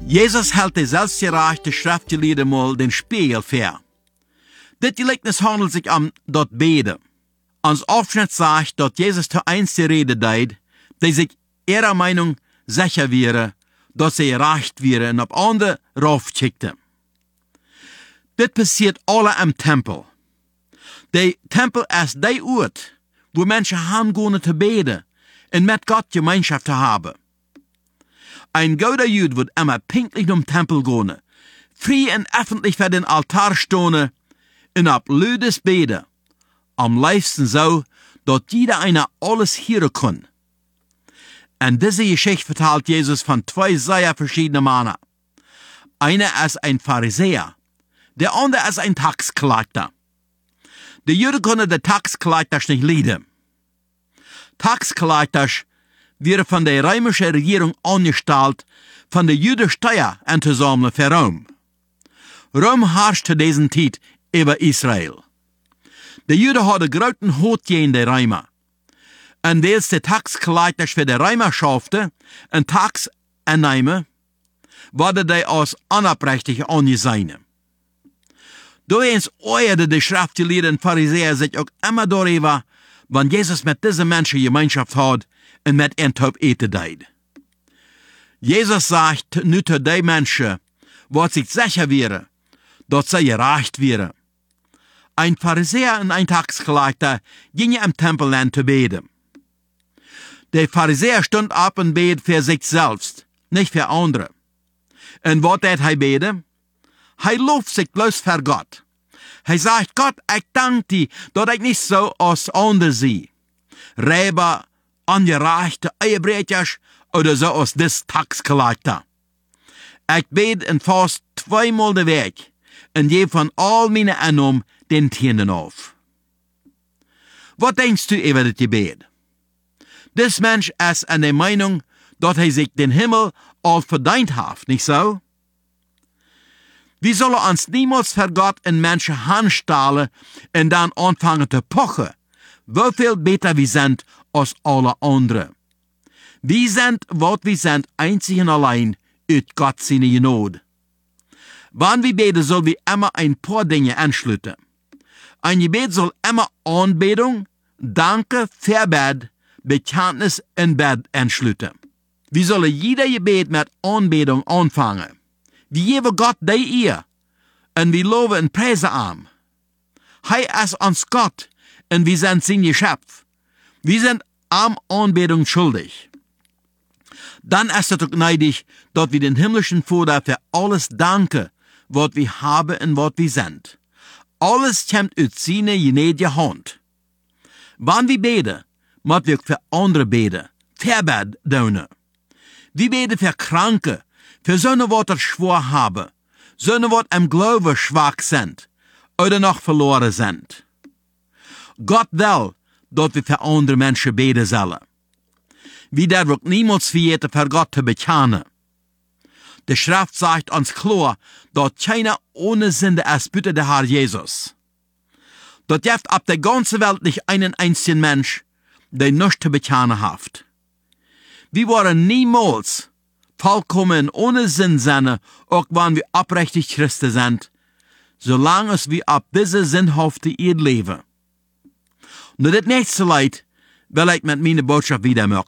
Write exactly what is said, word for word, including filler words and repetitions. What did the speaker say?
Jesus hält die selbstgerechte Schriftgelehrte mal den Spiegel vor. Dit Gleichnis handelt sich um dort Bede. Ans Aufschnitt sagt, dass Jesus zur einzige Rede deed, die sich ihrer Meinung sicher wäre, dass sie gerecht wäre und auf andere raufschickte. Dit passiert alle im Tempel. Der Tempel ist der Ort, wo Menschen hingehen zu beten und mit Gott Gemeinschaft zu haben. Ein guter Jude wird immer pünktlich zum Tempel gehen, frei und öffentlich vor den Altar stehen und ab Lüdes beten. Am liebsten so, dass jeder einer alles hören kann. Und diese Geschichte vertelt Jesus von zwei sehr verschiedenen Männern. Einer ist ein Pharisäer, der andere ist ein Taxkleiter. Die Juden können die Taxkleiter nicht leiden. Taxkleiter werden von der römischen Regierung angestellt, von der Juden Steuer einzusammeln für Rom. Rom herrschte zu dieser Zeit über Israel. Die Juden hatten großen Hut gegen die Römer. Und weil die Taxkleiter für die Römer schafften und Tax annehmen, wurden die als unabrechtlich angesehen. Doens äußerte die Schriftgelehrten und Pharisäer sich auch immer darüber, wenn Jesus mit diesen Menschen Gemeinschaft hat und mit ihnen top eten deed. Jesus sagt nu zu den Menschen, was sich sicher wäre, dass sie gerecht wäre. Ein Pharisäer und ein Taxkleiter gingen im Tempel an zu beten. Der Pharisäer stund ab und bet für sich selbst, nicht für andere. Und was hat er beten? Er lobt sich bloß für Gott. Er sagt, Gott, ich danke dir, dass ich nicht so als andere sehe. Räber, ungerechte Ehebrechers oder so als des Taxkleiter. Ich bete und fast zweimal den Weg und gebe von all meinen Einnahmen den Tienden auf. Was denkst du über das Gebet? Dis Mensch ist an der Meinung, dass er sich den Himmel all verdient hat, nicht so? Wir sollen uns niemals für Gott in Menschen handstellen und dann anfangen zu pochen, wie viel besser wir sind als alle anderen. Wir sind, was wir sind, einzig und allein uit Gott seine Gnade. Wenn wir beten, sollen wir immer ein paar Dinge anschließen. Ein Gebet soll immer Anbetung, Danke, Verbet, Bekenntnis und Bett anschließen. Wir sollen jeder Gebet mit Anbetung anfangen. Wir geben Gott die Ehre und wir loben und preisen ihm. Er ist uns Gott und wir sind sein Geschöpf. Wir sind ihm Anbetung schuldig. Dann ist es auch neidig, dass wir den himmlischen Vater für alles danken, was wir haben und was wir sind. Alles kommt aus seiner gnädigen Hand. Wenn wir beten, müssen wir für andere beten, Verbet tun. Wir beten für Kranke, für solche, die schwach haben, solche, die im Glauben schwach sind oder noch verloren sind. Gott will, dass wir für andere Menschen beten sollen. Wir dürfen niemals vergeten, für Gott zu bekennen. Die Schrift sagt uns klar, dass keiner ohne Sünde ist, bitte der Herr Jesus. Dort gibt auf der ganzen Welt nicht einen einzigen Mensch, der nichts zu bekennen hat. Wir waren niemals vollkommen ohne Sinn sein, auch wenn wir aufrichtig Christen sind, solange wir auf diese sinnhafte Erde leben. Nur das nächste Leid will ich mit meiner Botschaft wiedermachen.